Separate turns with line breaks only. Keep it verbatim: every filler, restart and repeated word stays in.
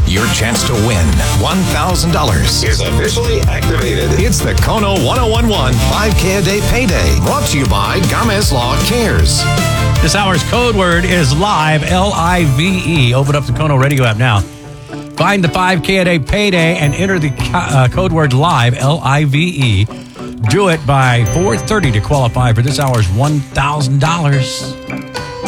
Your chance to win one thousand dollars is officially activated. It's the Kono ten eleven five K a day payday. Brought to you by Gamez Law Cares.
This hour's code word is live, L I V E. Open up the Kono radio app now. Find the five K a day payday and enter the uh, code word live, L I V E. Do it by four thirty to qualify for this hour's one thousand dollars.